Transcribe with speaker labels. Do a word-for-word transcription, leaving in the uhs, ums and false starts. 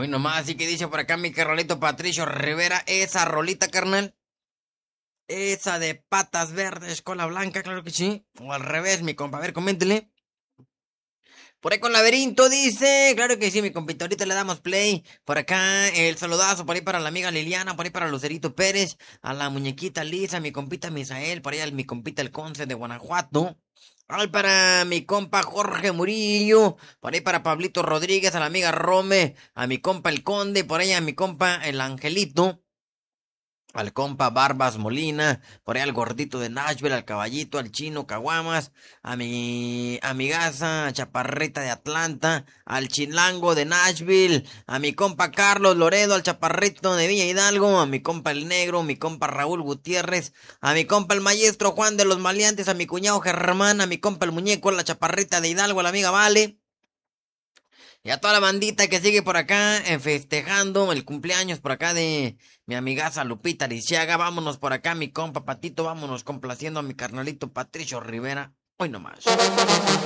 Speaker 1: Hoy nomás, así que dice por acá mi carnalito Patricio Rivera, esa rolita, carnal. Esa de patas verdes, cola blanca, claro que sí. O al revés, mi compa, a ver, coméntele. Por ahí con laberinto dice, claro que sí, mi compita, ahorita le damos play. Por acá el saludazo, por ahí para la amiga Liliana, por ahí para Lucerito Pérez, a la muñequita Lisa, mi compita Misael, por ahí al mi compita el Conce de Guanajuato. Ay, para mi compa Jorge Murillo, por ahí para Pablito Rodríguez, a la amiga Rome, a mi compa el Conde, por ahí a mi compa el Angelito. Al compa Barbas Molina, por ahí al gordito de Nashville, al caballito, al chino Caguamas, a mi amigaza Chaparrita de Atlanta, al chilango de Nashville, a mi compa Carlos Loredo, al chaparrito de Villa Hidalgo, a mi compa el negro, mi compa Raúl Gutiérrez, a mi compa el maestro Juan de los Maleantes, a mi cuñado Germán, a mi compa el muñeco, a la chaparrita de Hidalgo, a la amiga Vale. Y a toda la bandita que sigue por acá eh, festejando el cumpleaños por acá de mi amigaza Lupita Lisiaga. Vámonos por acá, mi compa Patito. Vámonos complaciendo a mi carnalito Patricio Rivera. Hoy nomás.